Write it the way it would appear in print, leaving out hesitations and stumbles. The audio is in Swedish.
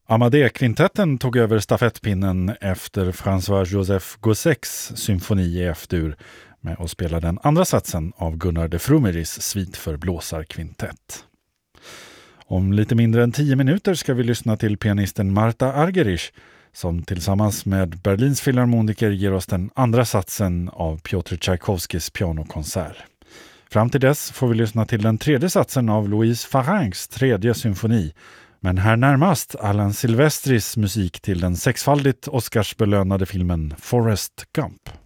Amadé-kvintetten tog över stafettpinnen efter François-Joseph Gossec's symfoni i F-dur med att spela den andra satsen av Gunnar de Frumeris svit för blåsarkvintett. Om lite mindre än 10 minuter ska vi lyssna till pianisten Marta Argerich som tillsammans med Berlins filharmoniker ger oss den andra satsen av Piotr Tchaikovskys pianokonsert. Fram till dess får vi lyssna till den tredje satsen av Louise Farrencs tredje symfoni, men här närmast Alan Silvestris musik till den sexfaldigt Oscarsbelönade filmen Forrest Gump.